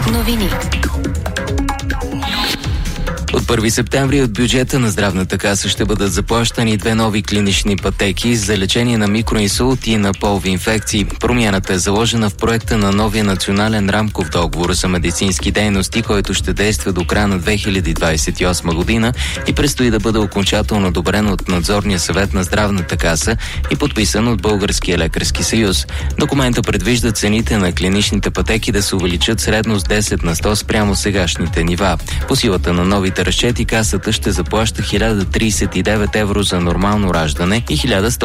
Новини. От 1 септември от бюджета на здравната каса ще бъдат заплащани 2 нови клинични пътеки за лечение на микроинсулт и на полови инфекции. Промяната е заложена в проекта на новия национален рамков договор за медицински дейности, който ще действа до края на 2028 година и предстои да бъде окончателно одобрен от надзорния съвет на здравната каса и подписан от Българския лекарски съюз. Документа предвижда цените на клиничните пътеки да се увеличат средно с 10 на 100 спрямо сегашните нива. По силата на новите разчети касата ще заплаща 1039 евро за нормално раждане и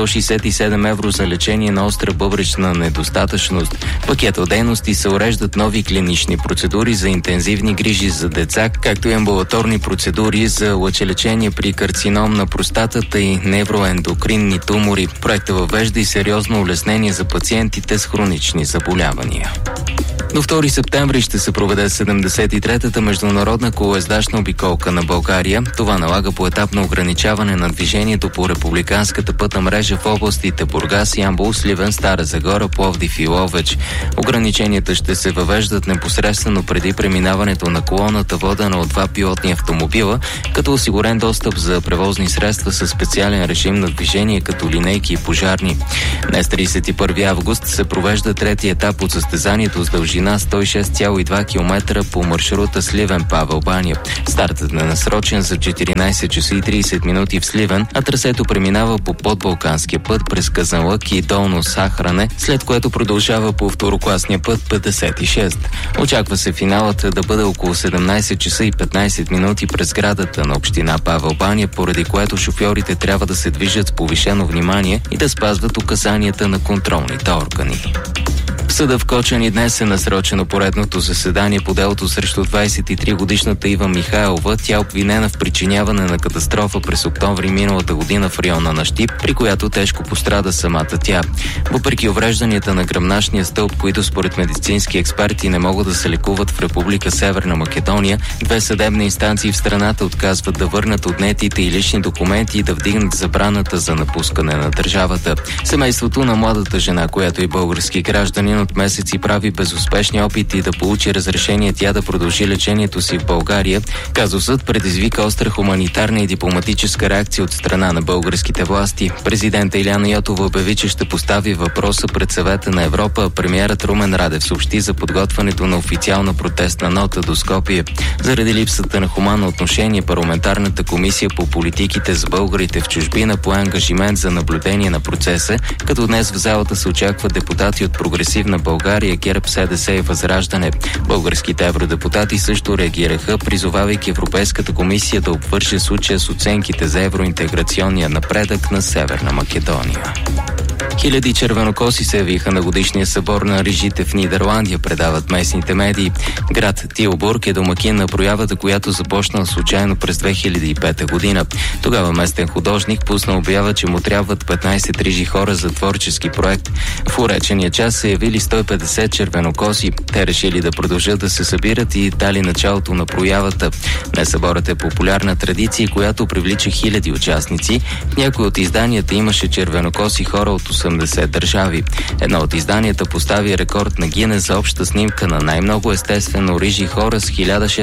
1167 евро за лечение на остра бъбречна недостатъчност. Пакета от дейности се уреждат нови клинични процедури за интензивни грижи за деца, както и амбулаторни процедури за лъчелечение при карцином на простатата и невроендокринни тумори. Проектът въвежда и сериозно улеснение за пациентите с хронични заболявания. До 2 септември ще се проведе 73-та международна колоездачна обиколка на България. Това налага поетапно ограничаване на движението по републиканската пътна мрежа в областите Бургас, Ямбол, Сливен, Стара Загора, Пловдив и Ловеч. Ограниченията ще се въвеждат непосредствено преди преминаването на колоната, водена от 2 пилотни автомобила, като осигурен достъп за превозни средства със специален режим на движение, като линейки и пожарни. Днес, 31 август, се провежда трети етап от състезанието с дължина 106,2 км по маршрута Сливен-Павел Баня. Стартът е насрочен за 14 часа и 30 минути в Сливен, а трасето преминава по подбалканския път през Казанлък и Долно Сахране, след което продължава по второкласния път 56. Очаква се финалът да бъде около 17 часа и 15 минути през сградата на община Павел Баня, поради което шофьорите трябва да се движат с повишено внимание и да спазват указанията на контролните органи. В съда в Кочани днес е насрочено поредното заседание по делото срещу 23-годишната Ива Михайлова. Тя е обвинена в причиняване на катастрофа през октомври миналата година в района на Щип, при която тежко пострада самата тя. Въпреки уврежданията на гръбначния стълб, които според медицински експерти не могат да се лекуват в Република Северна Македония, 2 съдебни инстанции в страната отказват да върнат отнетите и лични документи и да вдигнат забраната за напускане на държавата. Семейството на младата жена, която е български гражданин, от месеци прави безуспешни опити да получи разрешение тя да продължи лечението си в България. Казусът предизвика остра хуманитарна и дипломатическа реакция от страна на българските власти. Президента Илияна Йотова обяви, че ще постави въпроса пред Съвета на Европа, а премиерът Румен Радев съобщи за подготвянето на официална протестна нота до Скопие. Заради липсата на хуманно отношение, парламентарната комисия по политиките за българите в чужбина пое ангажимент за наблюдение на процеса, като днес в залата се очакват депутати от Прогресивна България, ГЕРБ, СДС и Възраждане. Българските евродепутати също реагираха, призовавайки Европейската комисия да обвърже случая с оценките за евроинтеграционния напредък на Северна Македония. Хиляди червенокоси се явиха на годишния събор на рижите в Нидерландия, предават местните медии. Град Тилбург е домакин на проявата, която започна случайно през 2005 година. Тогава местен художник пусна обява, че му трябват 15 рижи хора за творчески проект. В уречения час се явили 150 червенокоси. Те решили да продължат да се събират и дали началото на проявата. Днес съборът е популярна традиция, която привлича хиляди участници. В някои от изданията имаше червенокоси хора от 80 държави. Едно от изданията постави рекорд на Гинес за обща снимка на най-много естествено рижи хора с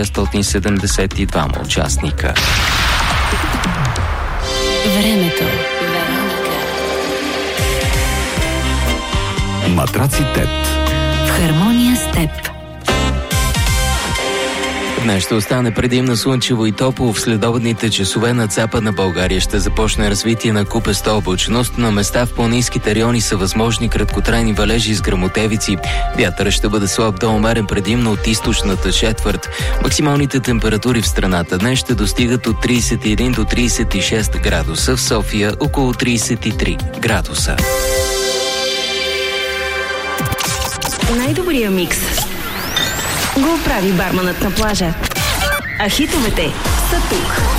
1672 участника. Времето. Матраци ТЕТ. В хармония с теб. Днес ще остане предимно слънчево и топло. В следобедните часове над Западна България ще започне развитие на купеста облачност. На места в планинските райони са възможни краткотрайни валежи с гръмотевици. Вятърът ще бъде слаб до умерен предимно от източната четвърт. Максималните температури в страната днес ще достигат от 31 до 36 градуса. В София около 33 градуса. Най-добрия микс го прави барманът на плажа. А хитовете са тук.